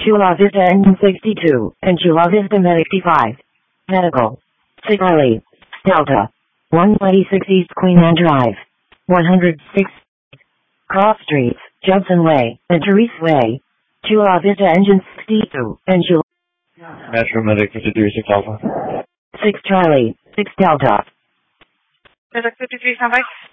Chula Vista Engine 62, and Chula Vista Med 85. Medical. Sigali. Delta. 126 East Queen Anne Drive. 106. Cross Streets, Judson Way, and Therese Way. Chula Vista Engine 62, and Chula. Metro Medic 53 6 Alpha. 6 Charlie, 6 Delta. Medic 53, stand by.